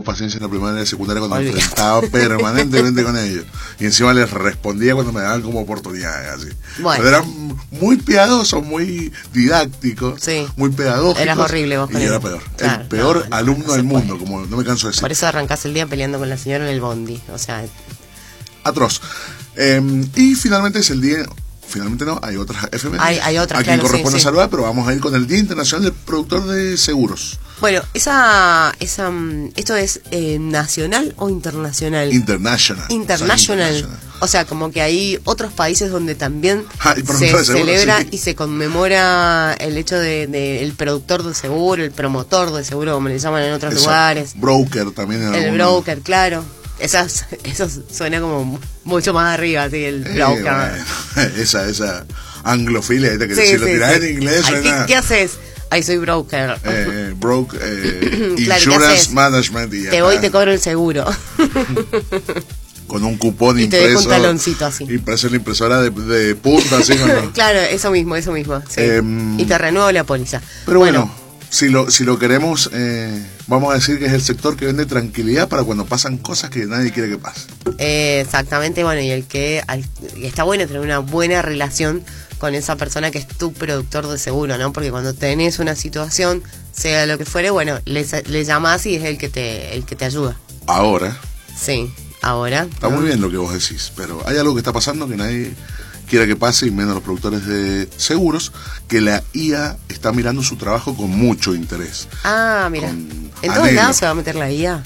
paciencia en la primaria y la secundaria cuando me enfrentaba permanentemente con ellos. Y encima les respondía cuando me daban como oportunidades, así. Bueno. Pero eran muy piadosos, muy didácticos, muy pedagógicos. Eras horrible vos con y yo él. era peor. Claro, el peor alumno del mundo, como no me canso de decir. Por eso arrancás el día peleando con la señora en el bondi. O sea... Atroz. Y finalmente es el día... Finalmente no, hay otras efemérides. Hay otras, a quien claro, corresponde sí. saludar, pero vamos a ir con el Día Internacional del Productor de Seguros. Bueno, ¿esto es nacional o internacional? International. O sea, como que hay otros países donde también se celebra sí. y se conmemora el hecho de el productor de seguro, el promotor de seguro, como le llaman en otros lugares. Broker también. El broker, claro. Eso suena como mucho más arriba, así, el broker. Bueno, esa anglofilia, que si lo tirás en inglés suena... ¿Qué haces? Ahí soy broker. Claro, Insurance Management. Y te voy y te cobro el seguro. Con un cupón y impreso. Te dejo un taloncito así. Impreso en la impresora de punta, así. Claro, eso mismo. Sí. Y te renuevo la póliza. Pero bueno, si lo queremos, vamos a decir que es el sector que vende tranquilidad para cuando pasan cosas que nadie quiere que pasen. Exactamente, bueno, y está bueno tener una buena relación con esa persona que es tu productor de seguro, ¿no? Porque cuando tenés una situación, sea lo que fuere, bueno, le llamás y es el que te ayuda. Ahora. Sí, ahora. Está muy bien lo que vos decís, pero hay algo que está pasando que nadie quiere que pase, y menos los productores de seguros, que la IA está mirando su trabajo con mucho interés. Ah, mira. ¿En todos lados se va a meter la IA?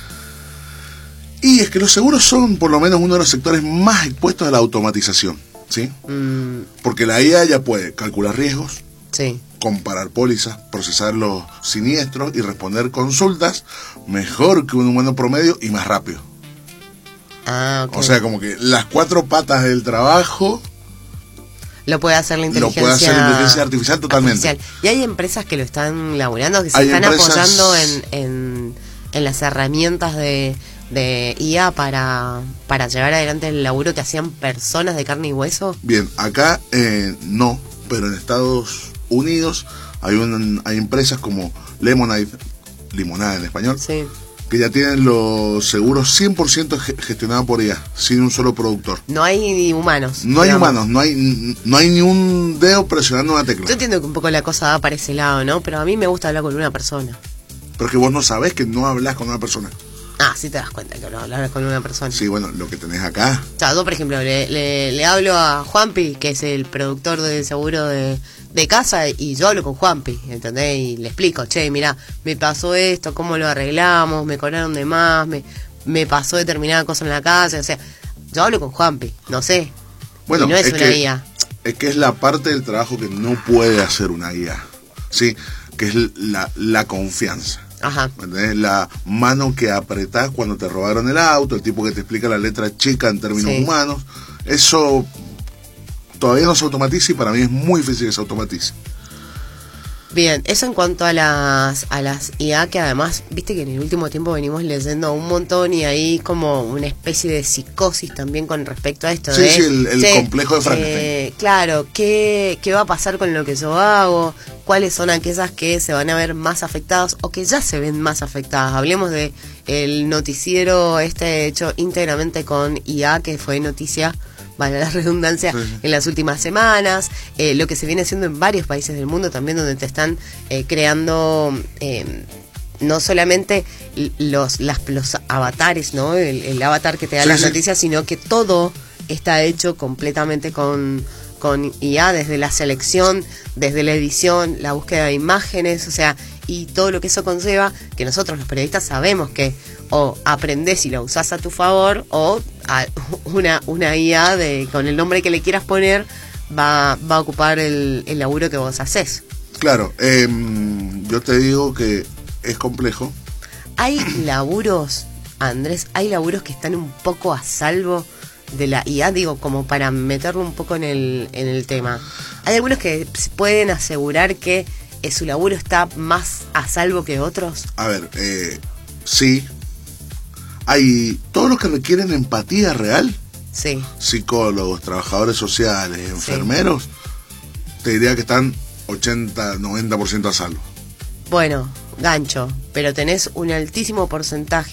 Y es que los seguros son por lo menos uno de los sectores más expuestos a la automatización, ¿sí? Porque la IA ya puede calcular riesgos, sí, comparar pólizas, procesar los siniestros y responder consultas mejor que un humano promedio y más rápido. Ah, okay. O sea, como que las 4 patas del trabajo lo puede hacer la inteligencia artificial totalmente. Artificial. Y hay empresas que lo están laburando, que se están apoyando en las herramientas de IA para llevar adelante el laburo que hacían personas de carne y hueso. Bien, acá no, pero en Estados Unidos hay empresas como Lemonade, limonada en español, sí, que ya tienen los seguros 100% gestionados por IA, sin un solo productor. No hay humanos. No hay humanos, no hay ni un dedo presionando una tecla. Yo entiendo que un poco la cosa va para ese lado, ¿no? Pero a mí me gusta hablar con una persona. Pero es que vos no sabés que no hablas con una persona. Ah, sí te das cuenta que no hablas con una persona. Sí, bueno, lo que tenés acá. O sea, yo, por ejemplo, le hablo a Juanpi, que es el productor de seguro de casa, y yo hablo con Juanpi, ¿entendés? Y le explico, che, mirá, me pasó esto, cómo lo arreglamos, me cobraron de más, me pasó determinada cosa en la casa, o sea, yo hablo con Juanpi, no sé. Bueno, y no es una IA. Es que es la parte del trabajo que no puede hacer una IA, ¿sí? Que es la confianza. Ajá. ¿Entendés? La mano que apretás cuando te robaron el auto, el tipo que te explica la letra chica en términos humanos. Eso todavía no se automatiza, y para mí es muy difícil que se automatice. Bien, eso en cuanto a las IA, que además, viste que en el último tiempo venimos leyendo un montón, y hay como una especie de psicosis también con respecto a esto. Sí, el complejo de Frankenstein. Claro, ¿qué va a pasar con lo que yo hago? ¿Cuáles son aquellas que se van a ver más afectadas o que ya se ven más afectadas? Hablemos de el noticiero hecho íntegramente con IA, que fue noticia, vale la redundancia, en las últimas semanas, lo que se viene haciendo en varios países del mundo también, donde te están creando no solamente los avatares, ¿no? El avatar que te da las noticias, sino que todo está hecho completamente con IA, desde la selección, desde la edición, la búsqueda de imágenes, o sea, y todo lo que eso conlleva, que nosotros los periodistas sabemos que o aprendés y lo usás a tu favor, o una IA con el nombre que le quieras poner va a ocupar el laburo que vos hacés. Claro, yo te digo que es complejo. Hay laburos, Andrés, que están un poco a salvo de la IA, digo, como para meterlo un poco en el tema. Hay algunos que pueden asegurar que su laburo está más a salvo que otros. A ver, sí. Hay todos los que requieren empatía real. Sí. Psicólogos, trabajadores sociales, enfermeros, te diría que están 80-90% a salvo. Bueno, gancho, pero tenés un altísimo porcentaje